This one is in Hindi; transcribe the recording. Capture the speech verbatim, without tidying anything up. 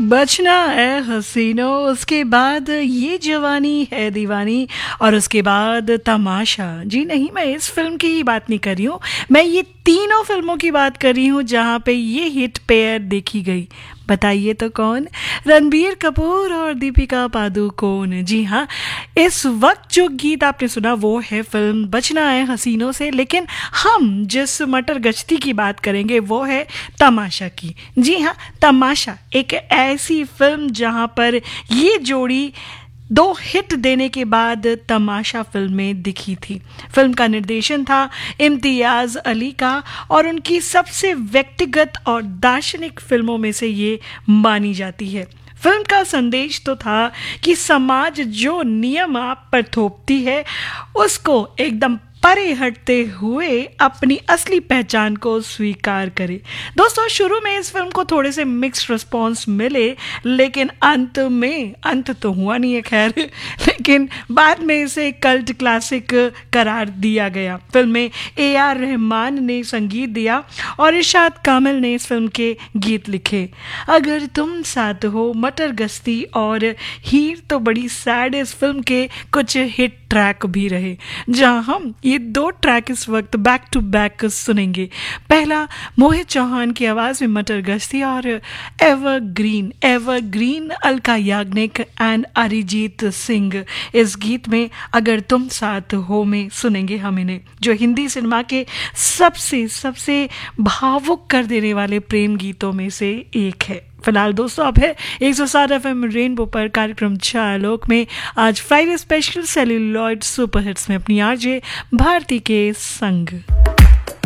बचना है हसीनो, उसके बाद ये जवानी है दीवानी और उसके बाद तमाशा। जी नहीं, मैं इस फिल्म की ही बात नहीं कर रही हूँ, मैं ये तीनों फिल्मों की बात कर रही हूँ जहाँ पे ये हिट पेयर देखी गई। बताइए तो कौन? रणबीर कपूर और दीपिका पादुकोण। जी हाँ, इस वक्त जो गीत आपने सुना वो है फिल्म बचना है हसीनों से, लेकिन हम जिस मटर गश्ती की बात करेंगे वो है तमाशा की। जी हाँ, तमाशा एक ऐसी फिल्म जहाँ पर ये जोड़ी दो हिट देने के बाद तमाशा फिल्म में दिखी थी। फिल्म का निर्देशन था इम्तियाज़ अली का और उनकी सबसे व्यक्तिगत और दार्शनिक फिल्मों में से ये मानी जाती है। फिल्म का संदेश तो था कि समाज जो नियम आप पर थोपती है उसको एकदम परे हटते हुए अपनी असली पहचान को स्वीकार करे। दोस्तों, शुरू में इस फिल्म को थोड़े से मिक्स्ड रिस्पॉन्स मिले, लेकिन अंत में अंत तो हुआ नहीं है खैर, लेकिन बाद में इसे कल्ट क्लासिक करार दिया गया। फिल्म में ए आर रहमान ने संगीत दिया और इरशाद कामिल ने इस फिल्म के गीत लिखे। अगर तुम साथ हो, मटर गश्ती और हीर तो बड़ी सैड इस फिल्म के कुछ हिट ट्रैक भी रहे, जहां हम ये दो ट्रैक इस वक्त बैक टू बैक सुनेंगे। पहला मोहित चौहान की आवाज में मटर गश्ती और evergreen evergreen Alka Yagnik and Arijit Singh. इस गीत में अगर तुम साथ हो में सुनेंगे हम इन्हें, जो हिंदी सिनेमा के सबसे सबसे भावुक कर देने वाले प्रेम गीतों में से एक है। फिलहाल दोस्तों, अब है एक सौ सात एफ एम रेनबो पर कार्यक्रम छायालोक में आज Friday special celluloid super hits में अपनी आरजे भारती के संग।